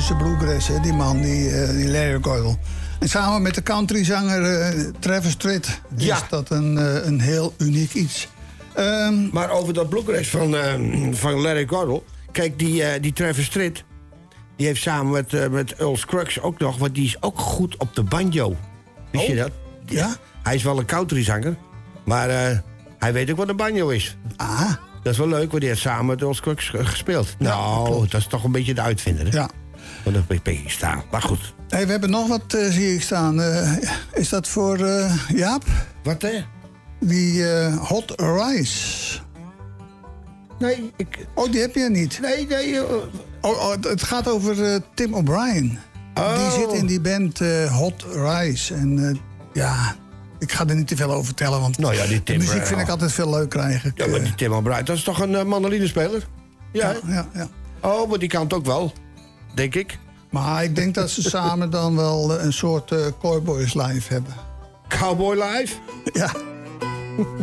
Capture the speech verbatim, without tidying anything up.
fantastische bluegrass, hè, die man, die, uh, die Larry Goyle. En samen met de countryzanger uh, Travis Tritt ja. is dat een, uh, een heel uniek iets. Um, maar over dat bluegrass van, uh, van Larry Goyle... Kijk, die, uh, die Travis Tritt... die heeft samen met, uh, met Earl Scruggs ook nog... want die is ook goed op de banjo. Wist oh. je dat? Ja? Hij is wel een countryzanger... maar uh, hij weet ook wat een banjo is. Ah. Dat is wel leuk, want die heeft samen met Earl Scruggs gespeeld. Ja, nou, klopt. Dat is toch een beetje de uitvinder, hè? Ja. Want dat ben je staan. Maar goed. Hey, we hebben nog wat, uh, zie ik staan. Uh, is dat voor uh, Jaap? Wat, hè? Die uh, Hot Rice. Nee, ik... Oh, die heb je niet? Nee, nee. Uh... Oh, oh, het gaat over uh, Tim O'Brien. Oh. Die zit in die band uh, Hot Rice. En uh, ja, ik ga er niet te veel over vertellen, want nou ja, die Tim, de muziek uh, vind ik altijd veel leuker eigenlijk. Ja, maar die Tim O'Brien, dat is toch een uh, mandolinespeler? Ja. Ja, ja, ja. Oh, maar die kan het ook wel, denk ik. Maar ik denk dat ze samen dan wel een soort uh, Cowboys live hebben. Cowboy live? Ja.